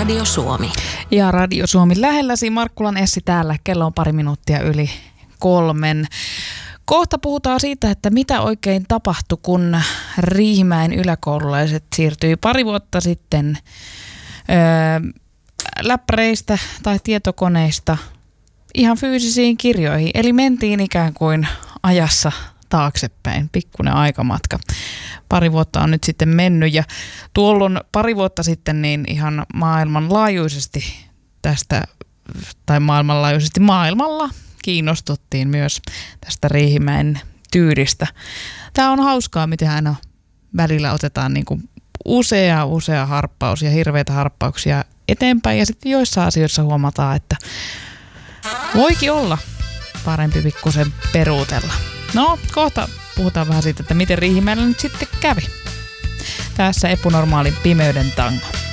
Radio Suomi. Ja Radio Suomi lähelläsi. Markkulan Essi täällä. Kello on 3:02. Kohta puhutaan siitä, että mitä oikein tapahtui, kun Riihimäen yläkoululaiset siirtyi pari vuotta sitten läppäreistä tai tietokoneista ihan fyysisiin kirjoihin. Eli mentiin ikään kuin ajassa taaksepäin, pikkuinen aikamatka. Pari vuotta on nyt sitten mennyt ja tuolloin pari vuotta sitten niin ihan maailmanlaajuisesti tästä, tai maailmalla kiinnostuttiin myös tästä Riihimäen tyylistä. Tämä on hauskaa, miten aina välillä otetaan niin kuin usea harppaus ja hirveitä harppauksia eteenpäin ja sitten joissain asioissa huomataan, että voikin olla parempi pikkusen peruutella. No, kohta puhutaan vähän siitä, että miten Riihimäellä nyt sitten kävi. Tässä Epänormaalin Pimeyden tango.